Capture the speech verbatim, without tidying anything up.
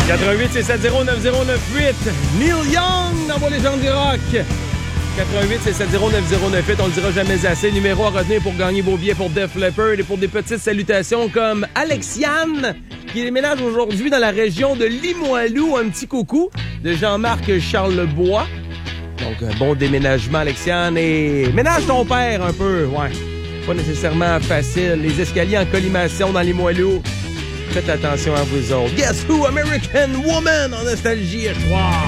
quatre-vingt-huit six sept zéro neuf zéro neuf huit. Neil Young dans vos légendes du rock. quatre-vingt-huit six sept zéro neuf zéro neuf huit. On le dira jamais assez. Numéro à retenir pour gagner vos billets pour Def Leppard et pour des petites salutations comme Alexiane qui déménage aujourd'hui dans la région de Limoilou. Un petit coucou de Jean-Marc Charlebois. Donc, un bon déménagement, Alexiane. Et ménage ton père un peu. Ouais. Pas nécessairement facile. Les escaliers en collimation dans Limoilou. Faites attention à vous autres. Guess Who? American Woman en Nostalgie. Wow.